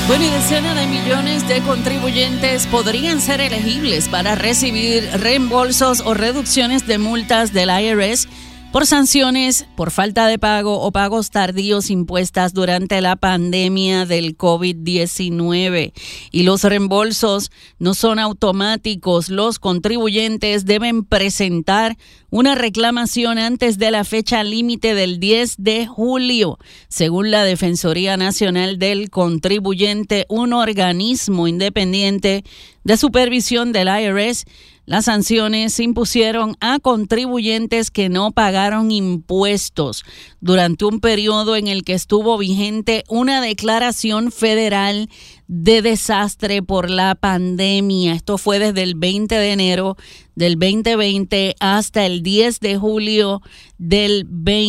Bueno, y decenas de millones de contribuyentes podrían ser elegibles para recibir reembolsos o reducciones de multas del IRS por sanciones por falta de pago o pagos tardíos impuestas durante la pandemia del COVID-19. Y los reembolsos no son automáticos. Los contribuyentes deben presentar una reclamación antes de la fecha límite del 10 de julio. Según la Defensoría Nacional del Contribuyente, un organismo independiente de supervisión del IRS, las sanciones se impusieron a contribuyentes que no pagaron impuestos durante un periodo en el que estuvo vigente una declaración federal de desastre por la pandemia. Esto fue desde el 20 de enero del 2020 hasta el 10 de julio del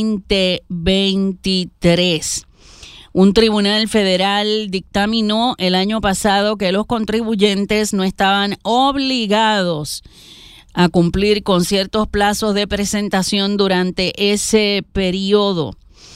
2023. Un tribunal federal dictaminó el año pasado que los contribuyentes no estaban obligados a cumplir con ciertos plazos de presentación durante ese periodo.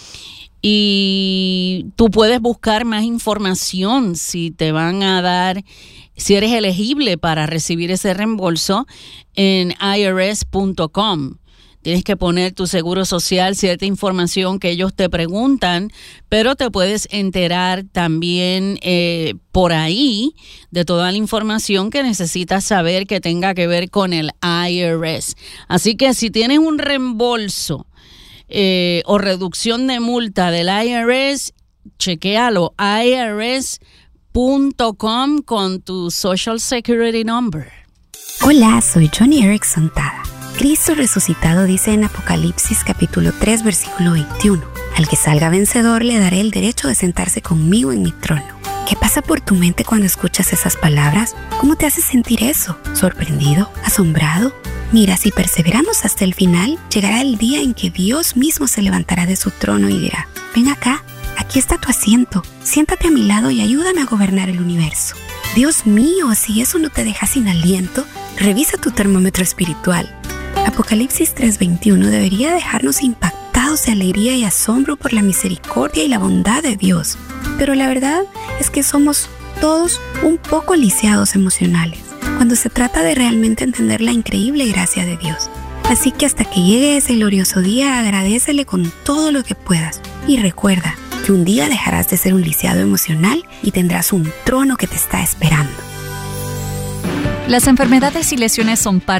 Y tú puedes buscar más información si te van a dar, si eres elegible para recibir ese reembolso en irs.com. Tienes que poner tu seguro social, cierta información que ellos te preguntan, pero te puedes enterar también por ahí de toda la información que necesitas saber que tenga que ver con el IRS. Así que si tienes un reembolso o reducción de multa del IRS, chequéalo, irs.com con tu Social Security Number. Hola, soy Johnny Erickson Tada. Cristo resucitado dice en Apocalipsis capítulo 3 versículo 21, al que salga vencedor le daré el derecho de sentarse conmigo en mi trono. ¿Qué pasa por tu mente cuando escuchas esas palabras? ¿Cómo te hace sentir eso? ¿Sorprendido? ¿Asombrado? Mira, si perseveramos hasta el final, llegará el día en que Dios mismo se levantará de su trono y dirá, ven acá, aquí está tu asiento, siéntate a mi lado y ayúdame a gobernar el universo. Dios mío, si eso no te deja sin aliento, revisa tu termómetro espiritual. Apocalipsis 3:21 debería dejarnos impactados de alegría y asombro por la misericordia y la bondad de Dios. Pero la verdad es que somos todos un poco lisiados emocionales cuando se trata de realmente entender la increíble gracia de Dios. Así que hasta que llegue ese glorioso día, agradécele con todo lo que puedas. Y recuerda que un día dejarás de ser un lisiado emocional y tendrás un trono que te está esperando. Las enfermedades y lesiones son parte